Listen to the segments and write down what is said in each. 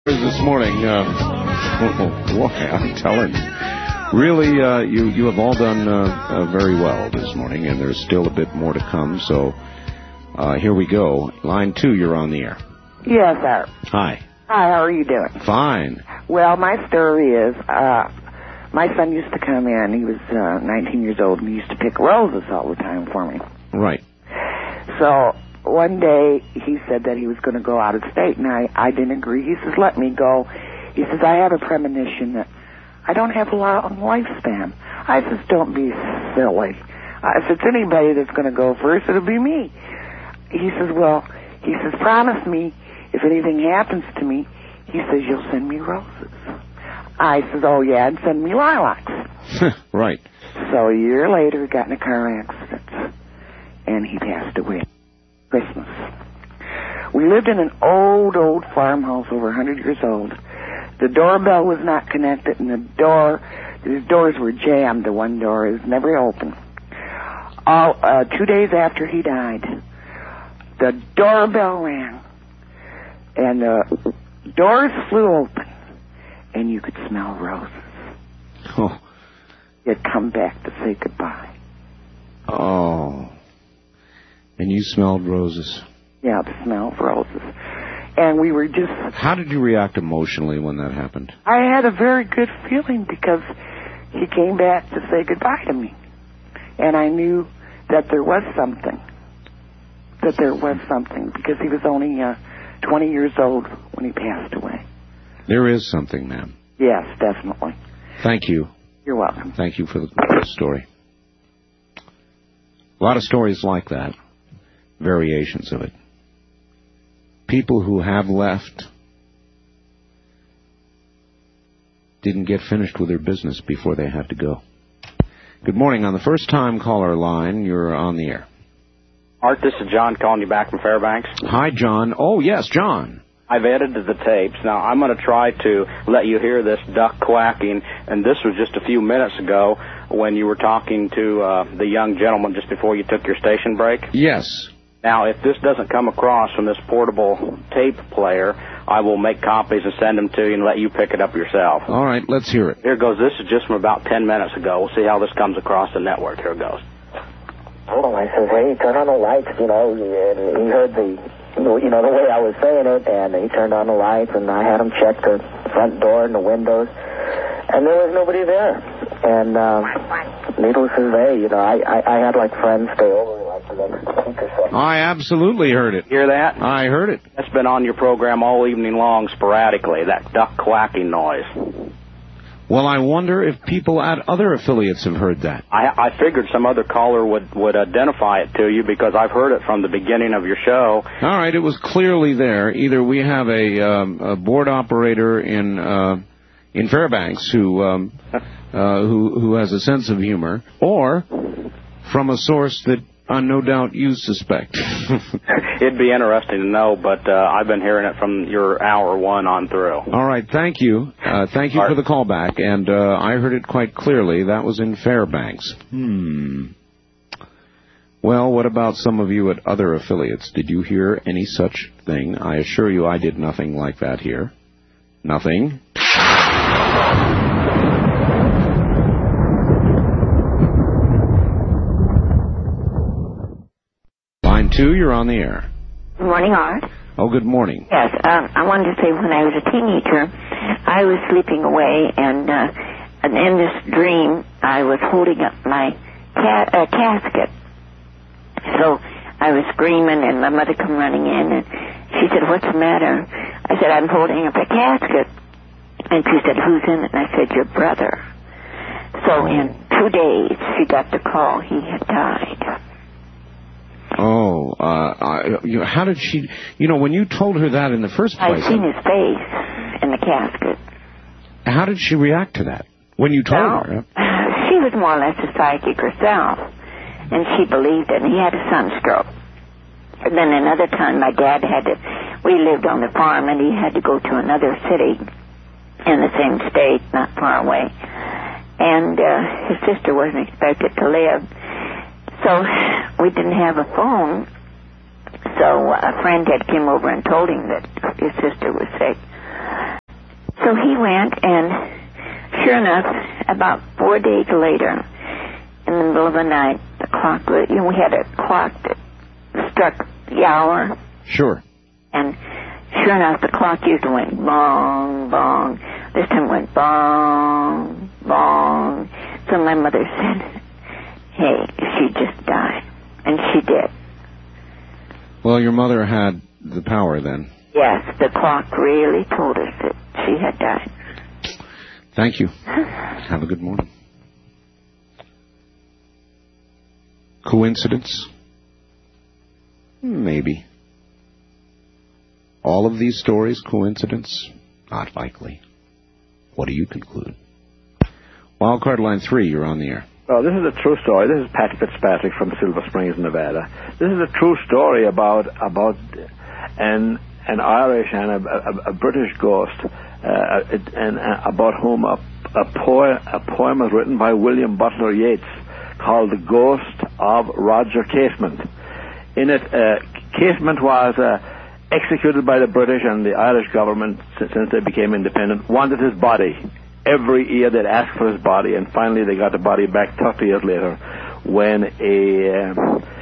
This morning, boy, I'm telling you, really, you have all done very well this morning, and there's still a bit more to come, so here we go. Line 2, you're on the air. Yes, sir. Hi. Hi, how are you doing? Fine. Well, my story is, my son used to come in, he was 19 years old, and he used to pick roses all the time for me. Right. So one day, he said that he was going to go out of state, and I didn't agree. He says, let me go. He says, I have a premonition that I don't have a long lifespan. I says, don't be silly. If it's anybody that's going to go first, it'll be me. He says, promise me if anything happens to me, he says, you'll send me roses. I says, oh, yeah, and send me lilacs. Right. So a year later, he got in a car accident, and he passed away. Christmas. We lived in an old farmhouse over 100 years old. The doorbell was not connected, and the doors were jammed. The one door is never open. 2 days after he died, the doorbell rang, and the doors flew open, and you could smell roses. Oh. He had come back to say goodbye. Oh. And you smelled roses. Yeah, the smell of roses. And we were just... How did you react emotionally when that happened? I had a very good feeling because he came back to say goodbye to me. And I knew that there was something. Because he was only 20 years old when he passed away. There is something, ma'am. Yes, definitely. Thank you. You're welcome. Thank you for the story. A lot of stories like that. Variations of it. People who have left didn't get finished with their business before they had to go. Good morning. On the first-time caller line, you're on the air. Art, this is John calling you back from Fairbanks. Hi, John. Oh, yes, John. I've edited the tapes. Now, I'm going to try to let you hear this duck quacking, and this was just a few minutes ago when you were talking to the young gentleman just before you took your station break. Yes. Now, if this doesn't come across from this portable tape player, I will make copies and send them to you and let you pick it up yourself. All right, let's hear it. Here goes. This is just from about 10 minutes ago. We'll see how this comes across the network. Here it goes. Oh, I said, hey, turn on the lights, and he heard the way I was saying it, and he turned on the lights, and I had him check the front door and the windows, and there was nobody there. And needless to say, I had like friends stay over like the next week or so. I absolutely heard it. Hear that? I heard it. That's been on your program all evening long, sporadically, that duck quacking noise. Well, I wonder if people at other affiliates have heard that. I figured some other caller would identify it to you because I've heard it from the beginning of your show. All right, it was clearly there. Either we have a board operator in Fairbanks who has a sense of humor, or from a source that no doubt you suspect. It'd be interesting to know, but I've been hearing it from your hour one on through. All right, thank you. Thank you for the call back, and I heard it quite clearly. That was in Fairbanks. Well, what about some of you at other affiliates? Did you hear any such thing? I assure you I did nothing like that here. Nothing. Line 2, you're on the air. Good morning, Art. Oh, good morning. Yes, I wanted to say when I was a teenager, I was sleeping away, and in this dream, I was holding up my casket. So I was screaming, and my mother come running in, and she said, what's the matter? I said, I'm holding up a casket. And she said, who's in it? And I said, your brother. So in 2 days, she got the call. He had died. Oh, how did she, when you told her that in the first place? I'd seen his face in the casket. How did she react to that when you told her? She was more or less a psychic herself, and she believed it, and he had a sunstroke. And then another time, my dad we lived on the farm, and he had to go to another city in the same state, not far away. And his sister wasn't expected to live. So we didn't have a phone. So a friend had come over and told him that his sister was sick. went, and sure enough, about 4 days later, in the middle of the night, the clock, we had a clock that struck the hour. Sure. And sure enough, the clock usually went bong, bong. This time it went bong, bong. So my mother said, hey, she just died. And she did. Well, your mother had the power then. Yes, the clock really told us that she had died. Thank you. Have a good morning. Coincidence? Maybe. All of these stories, coincidence? Not likely. What do you conclude? Wildcard line 3, you're on the air. Oh, this is a true story. This is Pat Fitzpatrick from Silver Springs, Nevada. This is a true story about an Irish and a British ghost, and about whom a poem was written by William Butler Yeats called "The Ghost of Roger Casement." In it, Casement was executed by the British, and the Irish government, since they became independent, wanted his body. Every year they'd ask for his body, and finally they got the body back 30 years later when a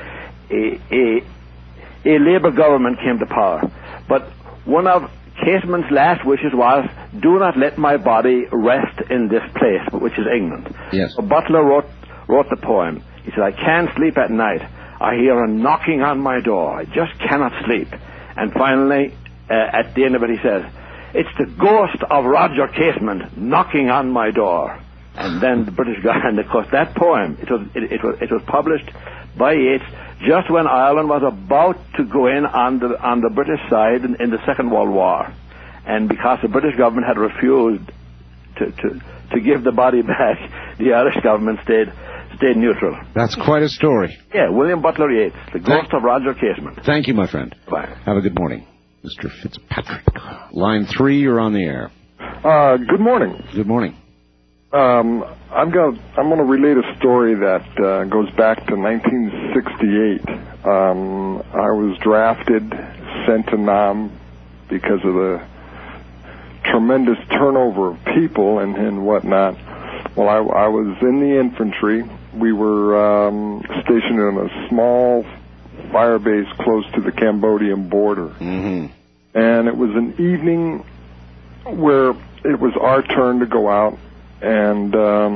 Labour government came to power. But one of Casement's last wishes was, do not let my body rest in this place, which is England. Yes. So Butler wrote the poem. He said, I can't sleep at night. I hear a knocking on my door. I just cannot sleep. And finally, at the end of it, he says, it's the ghost of Roger Casement knocking on my door. And then the British guy, and of course that poem, it was published by Yeats just when Ireland was about to go in on the British side in the Second World War. And because the British government had refused to give the body back, the Irish government stayed neutral. That's quite a story. Yeah, William Butler Yeats, the ghost of Roger Casement. Thank you, my friend. Bye. Have a good morning, Mr. Fitzpatrick. Line 3, you're on the air. Good morning. Good morning. I'm gonna relate a story that goes back to 1968. I was drafted, sent to Nam because of the tremendous turnover of people and whatnot. Well, I was in the infantry. We were stationed in a small fire base close to the Cambodian border. Mm-hmm. And it was an evening where it was our turn to go out and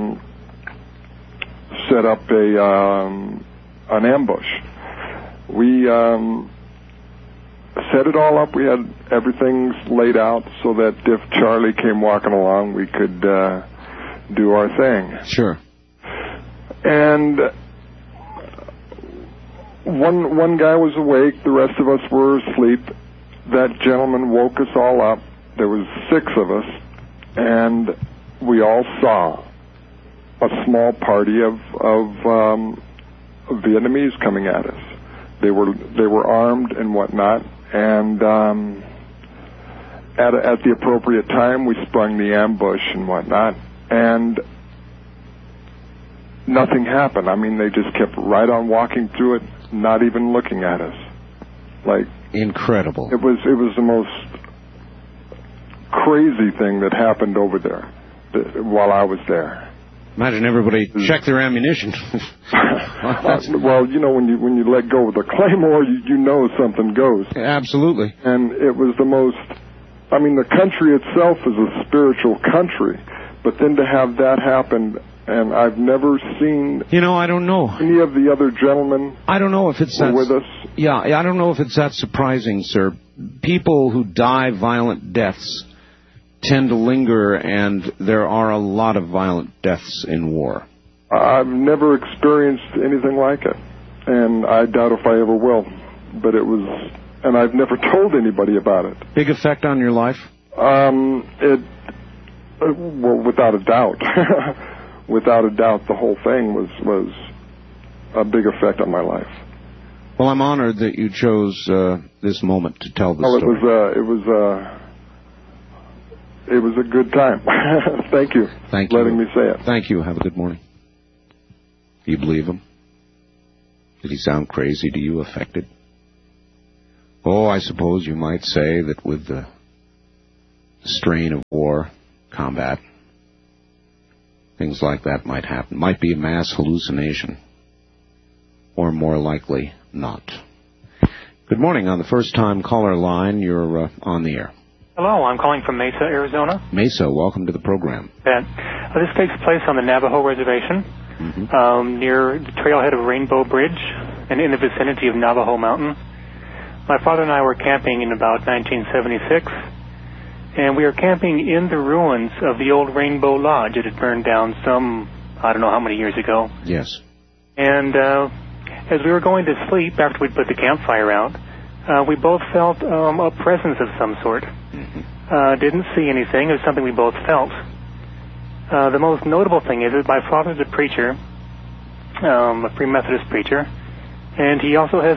set up an ambush. We set it all up. We had everything laid out so that if Charlie came walking along, we could do our thing. Sure. And one guy was awake. The rest of us were asleep. That gentleman woke us all up. There was 6 of us, and we all saw a small party of Vietnamese coming at us. They were armed and whatnot, and at the appropriate time, we sprung the ambush and whatnot, and nothing happened. I mean, they just kept right on walking through it, not even looking at us. Like, incredible. It was the most crazy thing that happened over there while I was there. Imagine everybody check their ammunition. Well, you know, when you let go of the claymore, you know something goes. Absolutely. And it was the most. I mean, the country itself is a spiritual country, but then to have that happen, and I've never seen. You know, I don't know. Any of the other gentlemen. I don't know if it's that with us. Yeah, I don't know if it's that surprising, sir. People who die violent deaths tend to linger, and there are a lot of violent deaths in war. I've never experienced anything like it, and I doubt if I ever will. But it was, and I've never told anybody about it. Big effect on your life? Well, without a doubt. Without a doubt, the whole thing was a big effect on my life. Well, I'm honored that you chose this moment to tell the story. It was a good time. Thank you. Thank for you. letting me say it. Thank you. Have a good morning. Do you believe him? Did he sound crazy to you, affected? Oh, I suppose you might say that with the strain of war combat. Things like that might happen. Might be a mass hallucination. Or more likely, not. Good morning. On the first-time caller line, you're on the air. Hello, I'm calling from Mesa, Arizona. Mesa, welcome to the program. This takes place on the Navajo Reservation, near the trailhead of Rainbow Bridge, and in the vicinity of Navajo Mountain. My father and I were camping in about 1976, and we were camping in the ruins of the old Rainbow Lodge. It had burned down I don't know how many years ago. Yes. And as we were going to sleep, after we'd put the campfire out, we both felt a presence of some sort. Didn't see anything. It was something we both felt. The most notable thing is that my father's a preacher, a Free Methodist preacher, and he also has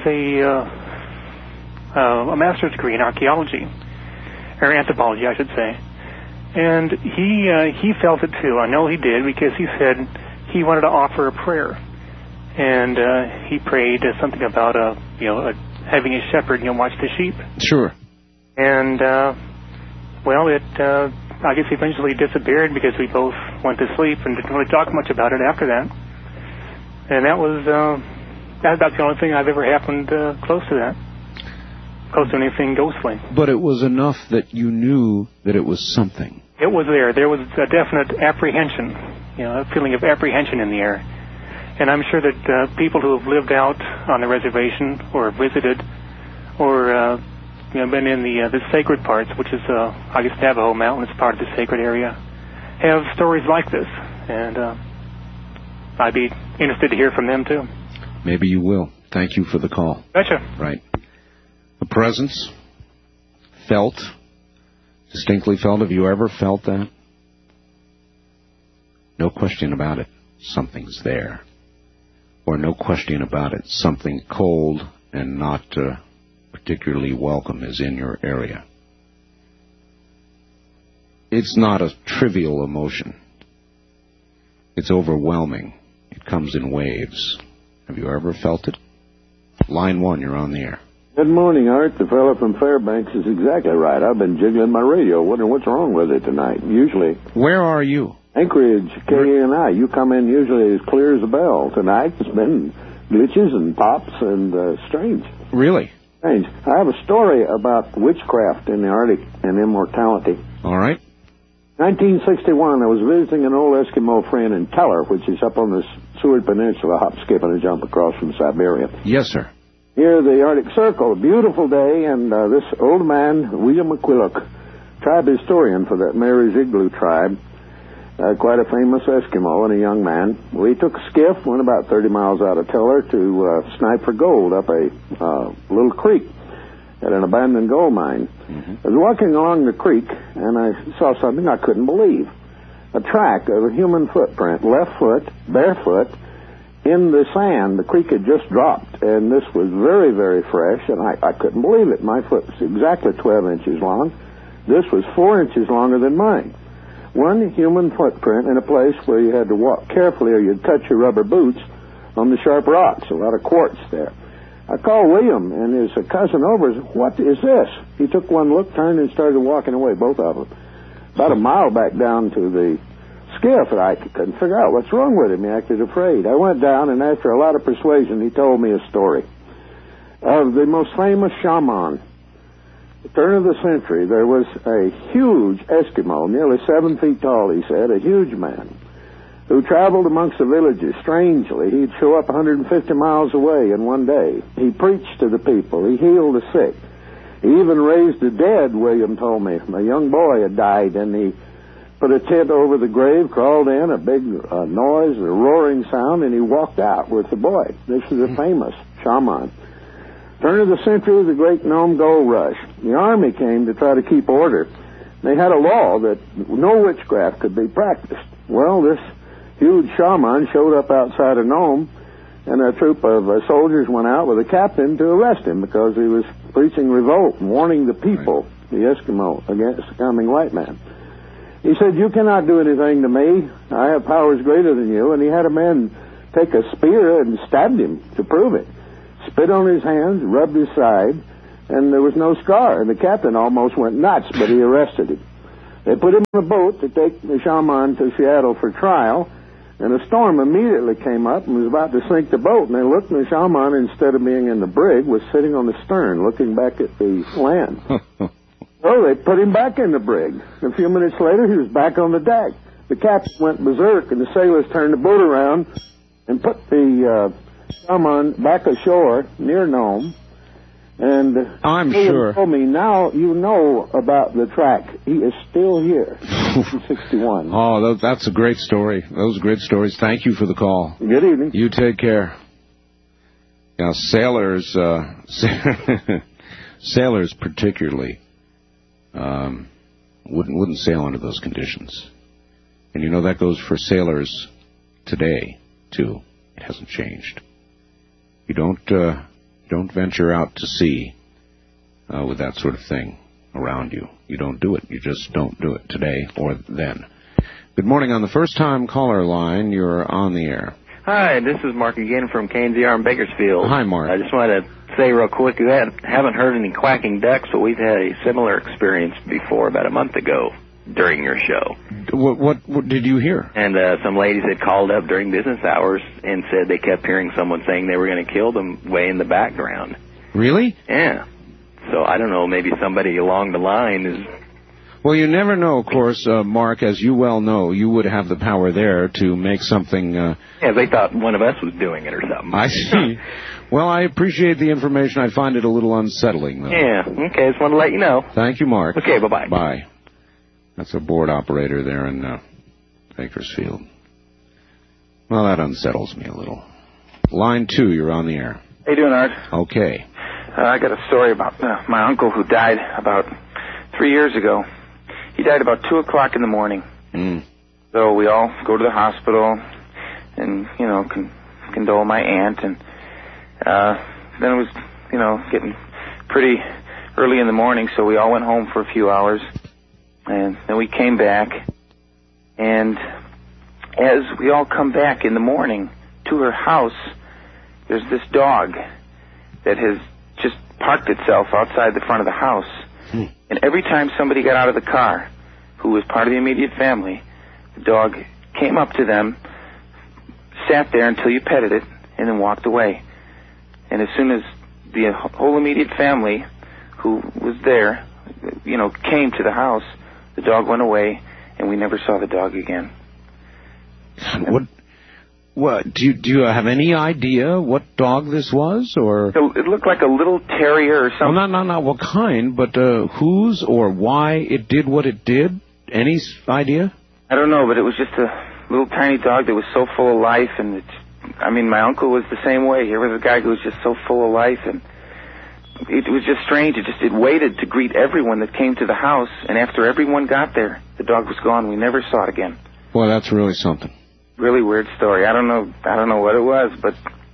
a master's degree in archaeology, or anthropology, I should say. And he felt it too. I know he did, because he said he wanted to offer a prayer, and he prayed something about having a shepherd, watch the sheep. Sure. And it I guess eventually disappeared because we both went to sleep and didn't really talk much about it after that. And that was that's the only thing I've ever happened close to that. Close to anything ghostly. But it was enough that you knew that it was something. It was there. There was a definite apprehension, a feeling of apprehension in the air. And I'm sure that people who have lived out on the reservation or visited or been in the sacred parts, which is, I guess, Navajo Mountain is part of the sacred area, have stories like this. And I'd be interested to hear from them, too. Maybe you will. Thank you for the call. Betcha. Right. A presence, felt, distinctly felt. Have you ever felt that? No question about it. Something's there. Or no question about it. Something cold and not particularly welcome is in your area. It's not a trivial emotion. It's overwhelming. It comes in waves. Have you ever felt it? Line 1, you're on the air. Good morning, Art. The fellow from Fairbanks is exactly right. I've been jiggling my radio, wondering what's wrong with it tonight. Usually. Where are you? Anchorage, KNI. You come in usually as clear as a bell. Tonight it's been glitches and pops and strange. Really? Strange. I have a story about witchcraft in the Arctic and immortality. All right. 1961, I was visiting an old Eskimo friend in Teller, which is up on the Seward Peninsula, hop, skip, and a jump across from Siberia. Yes, sir. Near the Arctic Circle, a beautiful day, and this old man, William McQuillock, tribe historian for that Mary's Igloo tribe, quite a famous Eskimo and a young man. We took a skiff, went about 30 miles out of Teller to snipe for gold up a little creek at an abandoned gold mine. I was walking along the creek, and I saw something I couldn't believe. A track of a human footprint, left foot, barefoot, in the sand. The creek had just dropped, and this was very, very fresh, and I couldn't believe it. My foot was exactly 12 inches long. This was 4 inches longer than mine. One human footprint in a place where you had to walk carefully or you'd cut your rubber boots on the sharp rocks, a lot of quartz there. I called William and his cousin over and said, "What is this?" He took one look, turned, and started walking away, both of them. About a mile back down to the skiff, and I couldn't figure out what's wrong with him. He acted afraid. I went down, and after a lot of persuasion, he told me a story of the most famous shaman. At the turn of the century, there was a huge Eskimo, nearly 7 feet tall, he said, a huge man, who traveled amongst the villages. Strangely, he'd show up 150 miles away in one day. He preached to the people. He healed the sick. He even raised the dead, William told me. A young boy had died, and he put a tent over the grave, crawled in, a big noise, a roaring sound, and he walked out with the boy. This is a famous shaman. Turn of the century, the Great Nome Gold Rush. The Army came to try to keep order. They had a law that no witchcraft could be practiced. Well, this huge shaman showed up outside of Nome, and a troop of soldiers went out with a captain to arrest him because he was preaching revolt and warning the people, the Eskimo, against the coming white man. He said, "You cannot do anything to me. I have powers greater than you." And he had a man take a spear and stabbed him to prove it. Spit on his hands, rubbed his side, and there was no scar. And the captain almost went nuts, but he arrested him. They put him on a boat to take the shaman to Seattle for trial, and a storm immediately came up and was about to sink the boat. And they looked, and the shaman, instead of being in the brig, was sitting on the stern looking back at the land. So they put him back in the brig. A few minutes later, he was back on the deck. The captain went berserk, and the sailors turned the boat around and put the shaman back ashore near Nome. And I'm sure. Told me, now you know about the track. He is still here. 61. Oh, that's a great story. Those are great stories. Thank you for the call. Good evening. You take care. Now, sailors, sailors particularly, wouldn't sail under those conditions. And you know that goes for sailors today too. It hasn't changed. You don't venture out to sea with that sort of thing around you. You don't do it. You just don't do it today or then. Good morning. On the first-time caller line, you're on the air. Hi, this is Mark again from KNZR in Bakersfield. Hi, Mark. I just wanted to say real quick, we haven't heard any quacking ducks, but we've had a similar experience before about a month ago during your show. What did you hear? And some ladies had called up during business hours and said they kept hearing someone saying they were going to kill them way in the background. Really? Yeah. So I don't know, maybe somebody along the line is... Well, you never know, of course, Mark, as you well know, you would have the power there to make something... Yeah, they thought one of us was doing it or something. I see. Well, I appreciate the information. I find it a little unsettling, though. Yeah, okay, just wanted to let you know. Thank you, Mark. Okay, bye-bye. Bye. That's a board operator there in Bakersfield. Well, that unsettles me a little. Line 2, you're on the air. How you doing, Art? Okay. I got a story about my uncle who died about 3 years ago. He died about 2 o'clock in the morning. So we all go to the hospital and, condole my aunt. And then it was, getting pretty early in the morning, so we all went home for a few hours. And then we came back, and as we all come back in the morning to her house, there's this dog that has just parked itself outside the front of the house. And every time somebody got out of the car who was part of the immediate family, the dog came up to them, sat there until you petted it, and then walked away. And as soon as the whole immediate family who was there, came to the house, the dog went away, and we never saw the dog again. What? Do you have any idea what dog this was, or? It looked like a little terrier or something. Well, not what kind, but whose or why it did what it did. Any idea? I don't know, but it was just a little tiny dog that was so full of life, and my uncle was the same way. Here was a guy who was just so full of life, and it was just strange. It waited to greet everyone that came to the house, and after everyone got there, the dog was gone. We never saw it again. Well, that's really something. Really weird story. I don't know what it was, but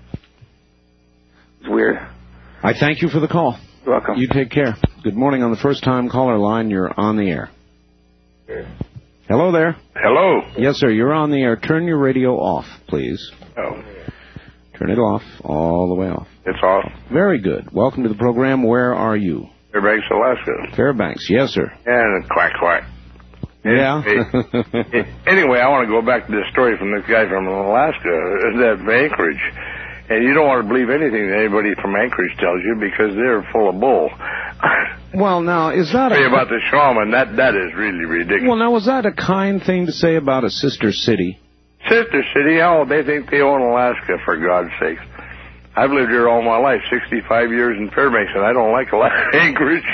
it's weird. I thank you for the call. You're welcome. You take care. Good morning. On the first-time caller line, you're on the air. Hello there. Hello. Yes, sir. You're on the air. Turn your radio off, please. Oh. Turn it off, all the way off. It's off. Very good. Welcome to the program. Where are you? Fairbanks, Alaska. Fairbanks, yes, sir. And quack, quack. Yeah. Anyway, I want to go back to this story from this guy from Alaska, that Anchorage. And you don't want to believe anything that anybody from Anchorage tells you because they're full of bull. Well, now, is that Say about the shaman, that is really ridiculous. Well, now, was that a kind thing to say about a sister city? Sister city? Oh, they think they own Alaska, for God's sakes. I've lived here all my life, 65 years in Fairbanks, and I don't like Anchorage.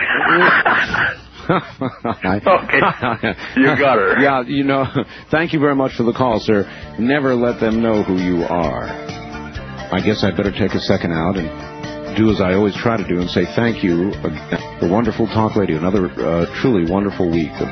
Okay, you got her. Yeah, thank you very much for the call, sir. Never let them know who you are. I guess I'd better take a second out and do as I always try to do and say thank you for wonderful talk radio. Another truly wonderful week of